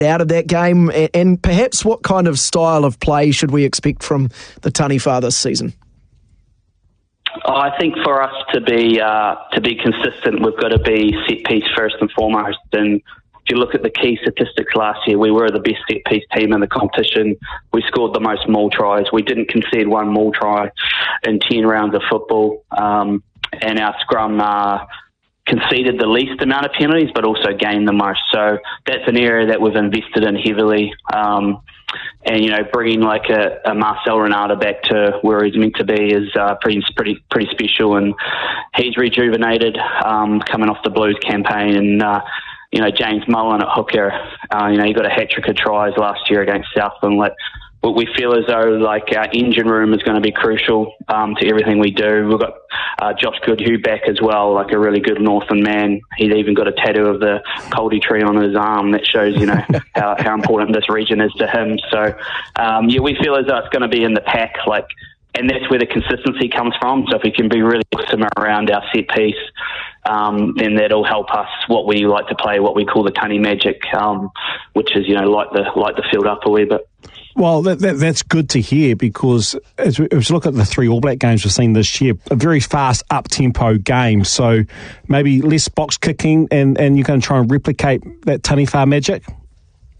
out of that game, and perhaps what kind of style of play should we expect from the Taniwha this season? I think for us to be consistent, we've got to be set piece first and foremost. And if you look at the key statistics last year, we were the best set piece team in the competition. We scored the most maul tries. We didn't concede one maul try in 10 rounds of football. And our scrum conceded the least amount of penalties, but also gained the most. So that's an area that we've invested in heavily. And, bringing like a Marcel Ronaldo back to where he's meant to be is pretty special. And he's rejuvenated coming off the Blues campaign. And, James Mullen at hooker, he got a hat-trick of tries last year against Southland. But we feel as though our engine room is going to be crucial to everything we do. We've got Josh Goodhue back as well, like a really good Northern man. He's even got a tattoo of the Poldy tree on his arm that shows, how important this region is to him. So, we feel as though it's going to be in the pack, and that's where the consistency comes from. So if we can be really awesome around our set piece, then that'll help us what we like to play, what we call the Tani Magic, which is, light the field up a wee bit. Well, that's good to hear, because as we look at the 3 All Black games we've seen this year, a very fast, up-tempo game. So maybe less box kicking, and you're going to try and replicate that Taniwha magic?